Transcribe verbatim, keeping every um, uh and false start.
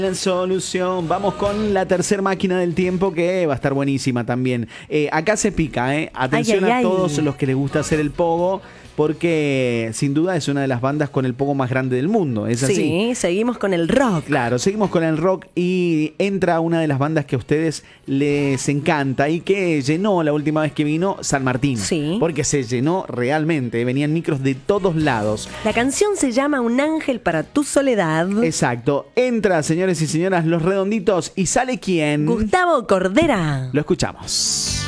La solución, vamos con la tercer máquina del tiempo que va a estar buenísima también. Eh, acá se pica, ¿eh? Atención Ay, ay, a ay. todos los que les gusta hacer el pogo, porque sin duda es una de las bandas con el pogo más grande del mundo, ¿es así? Sí, seguimos con el rock. Claro, seguimos con el rock y entra una de las bandas que a ustedes les encanta y que llenó la última vez que vino San Martín. Sí. Porque se llenó realmente, venían micros de todos lados. La canción se llama Un ángel para tu soledad. Exacto. Entra, señores y señoras, Los Redonditos y sale ¿quién? Gustavo Cordera. Lo escuchamos.